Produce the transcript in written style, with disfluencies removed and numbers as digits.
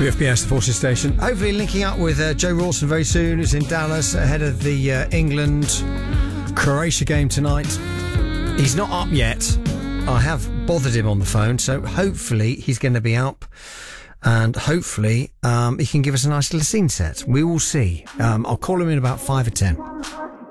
WFBS, the Forces Station. Hopefully linking up with Joe Rawson very soon, who's in Dallas ahead of the England-Croatia game tonight. He's not up yet. I have bothered him on the phone, so hopefully he's going to be up. And hopefully he can give us a nice little scene set. We will see. I'll call him in about 5 or 10.